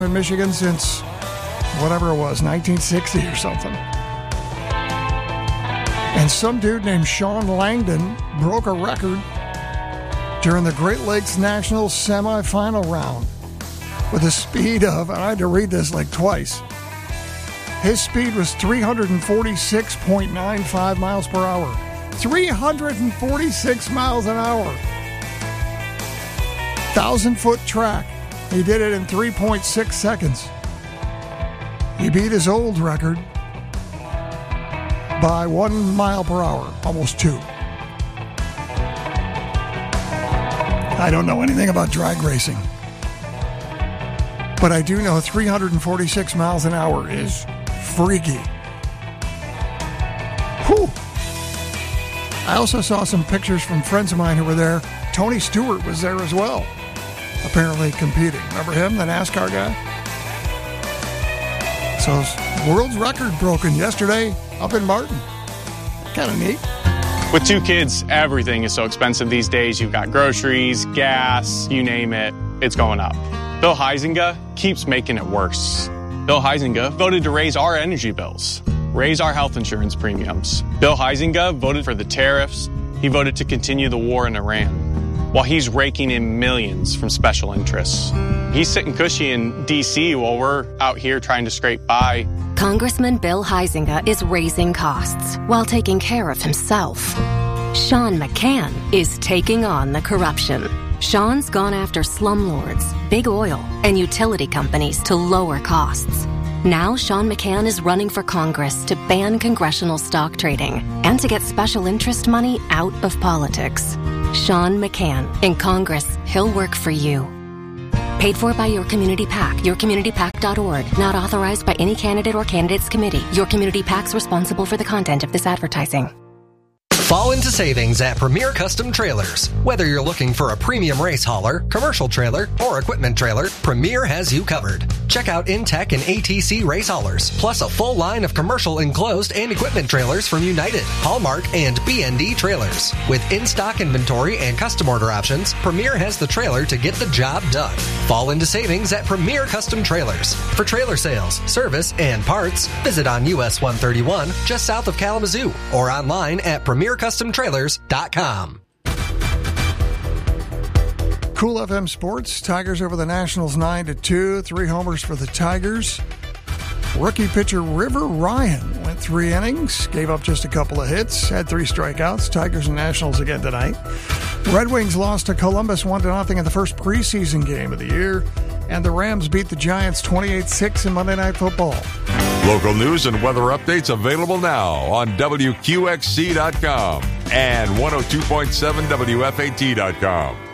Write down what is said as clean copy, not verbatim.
in Michigan since whatever it was, 1960 or something. And some dude named Sean Langdon broke a record during the Great Lakes Nationals semifinal round with a speed of, and I had to read this like twice, his speed was 346.95 miles per hour. 346 miles an hour. 1,000-foot track. He did it in 3.6 seconds. He beat his old record by 1 mile per hour, almost 2. I don't know anything about drag racing, but I do know 346 miles an hour is freaky. Whew. I also saw some pictures from friends of mine who were there. Tony Stewart was there as well, apparently competing. Remember him, the NASCAR guy? So world's record broken yesterday up in Martin. Kind of neat. With 2 kids, everything is so expensive these days. You've got groceries, gas, you name it, it's going up. Bill Huizenga keeps making it worse. Bill Huizenga voted to raise our energy bills, raise our health insurance premiums. Bill Huizenga voted for the tariffs. He voted to continue the war in Iran, while he's raking in millions from special interests. He's sitting cushy in D.C. while we're out here trying to scrape by. Congressman Bill Huizenga is raising costs while taking care of himself. Sean McCann is taking on the corruption. Sean's gone after slumlords, big oil, and utility companies to lower costs. Now Sean McCann is running for Congress to ban congressional stock trading and to get special interest money out of politics. Sean McCann. In Congress, he'll work for you. Paid for by Your Community PAC, yourcommunitypac.org. Not authorized by any candidate or candidates committee. Your Community PAC's responsible for the content of this advertising. Fall into savings at Premier Custom Trailers. Whether you're looking for a premium race hauler, commercial trailer, or equipment trailer, Premier has you covered. Check out Intech and ATC race haulers, plus a full line of commercial enclosed and equipment trailers from United, Hallmark, and BND Trailers. With in-stock inventory and custom order options, Premier has the trailer to get the job done. Fall into savings at Premier Custom Trailers. For trailer sales, service, and parts, visit on US 131 just south of Kalamazoo or online at PremierCustomTrailers.com. Cool FM Sports, Tigers over the Nationals 9-2, 3 homers for the Tigers. Rookie pitcher River Ryan went 3 innings, gave up just a couple of hits, had 3 strikeouts. Tigers and Nationals again tonight. Red Wings lost to Columbus 1-0 in the first preseason game of the year, and the Rams beat the Giants 28-6 in Monday Night Football. Local news and weather updates available now on WQXC.com and 102.7 WFAT.com.